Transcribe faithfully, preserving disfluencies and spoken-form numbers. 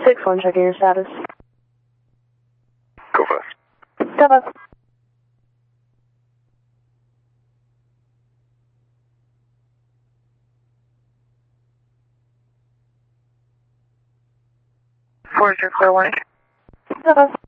six one, checking your status. Go fast. Go fast. Four zero clear one. Go fast.